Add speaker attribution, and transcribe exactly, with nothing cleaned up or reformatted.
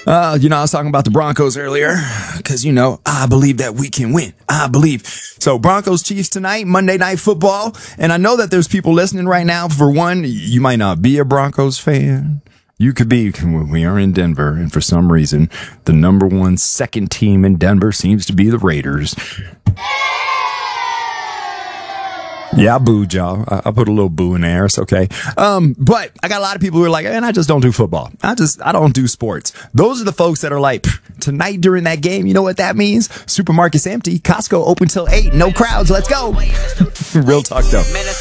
Speaker 1: Uh, you know, I was talking about the Broncos earlier because, you know, I believe that we can win. I believe. So Broncos Chiefs tonight, Monday Night Football. And I know that there's people listening right now. For one, you might not be a Broncos fan. You could be. We are in Denver. And for some reason, the number one second team in Denver seems to be the Raiders. Yeah, I booed y'all. I, I put a little boo in there. It's okay. Um, but I got a lot of people who are like, man, I just don't do football. I just, I don't do sports. Those are the folks that are like, tonight during that game, you know what that means? Supermarket's empty. Costco open till eight. No crowds. Let's go. Real talk though.